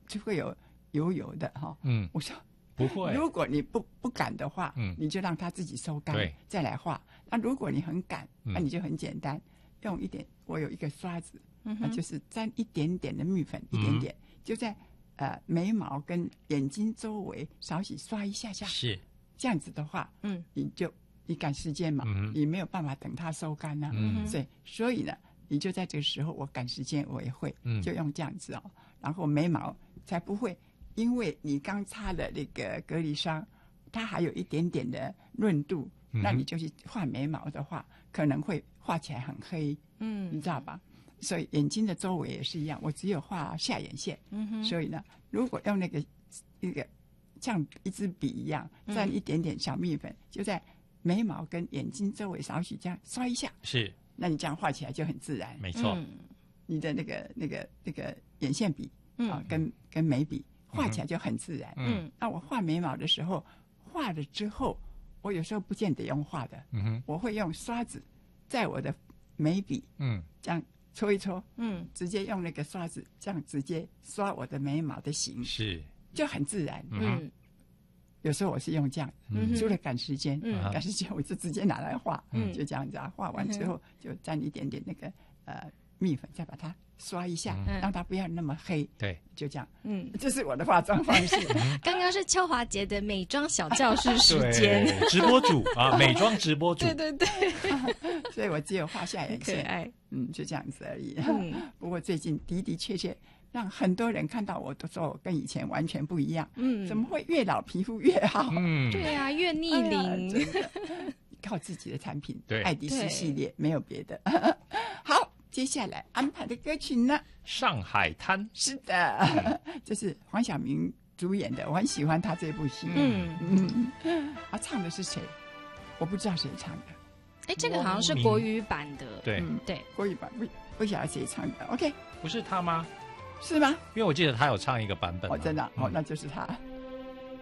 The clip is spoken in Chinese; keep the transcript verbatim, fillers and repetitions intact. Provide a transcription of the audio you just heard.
就会有油油的哈。 嗯， 我说不会。 如果你不不敢的话， 嗯， 你就让它自己收干， 对， 再来画。那如果你很赶， 嗯、 那你就很简单，用一点，我有一个刷子， 嗯、 那就是沾一点点的蜜粉，一点点，嗯、就在呃眉毛跟眼睛周围少许刷一下下。 是这样子的话， 嗯， 你就你赶时间嘛， 嗯、 你没有办法等它收干啊。 嗯， 所以所以呢，你就在这个时候，我赶时间我也会， 嗯， 就用这样子哦，然后眉毛才不会。因为你刚擦了那个隔离霜，它还有一点点的润度，嗯、那你就去画眉毛的话，可能会画起来很黑， 嗯， 你知道吧？所以眼睛的周围也是一样，我只有画下眼线， 嗯哼， 所以呢，如果用那个一个像一支笔一样沾一点点小蜜粉，嗯、就在眉毛跟眼睛周围少许这样刷一下， 是， 那你这样画起来就很自然， 没错， 嗯、 你的那个那个那个眼线笔啊、 嗯呃，跟跟眉笔。画起来就很自然。 嗯， 那我画眉毛的时候，画了之后，我有时候不见得用画的， 嗯哼， 我会用刷子在我的眉笔， 嗯， 这样搓一搓， 嗯， 直接用那个刷子这样直接刷我的眉毛的形， 是， 就很自然。 嗯， 有时候我是用这样， 嗯， 除了赶时间， 嗯， 赶时间我就直接拿来画， 嗯， 就这样子啊，画完之后就沾一点点那个呃蜜粉，再把它刷一下， 嗯、 让它不要那么黑。 对， 就这样。 嗯， 这是我的化妆方式。 刚刚是秋华姐的美妆小教室时间， 直播主啊，美妆直播主。 对对对。 所以我只有画下眼线， 可爱， 嗯，就这样子而已。 嗯， 不过最近的的确确让很多人看到我都说我跟以前完全不一样。 嗯， 怎么会越老皮肤越好？ 嗯， 对啊，越逆龄。 哎、靠自己的产品， 对， 爱迪丝系列没有别的。好。接下来安排的歌曲呢？ 上海滩。 是的，嗯、这是黄晓明主演的，我很喜欢他这部戏。 嗯嗯，他唱的是谁？我不知道谁唱的。 哎，这个好像是国语版的。 对、 嗯、 对， 国语版不不晓得谁唱的。OK， 不是他吗？ 是吗？ 因为我记得他有唱一个版本。 哦，真的、 嗯、 哦，那就是他。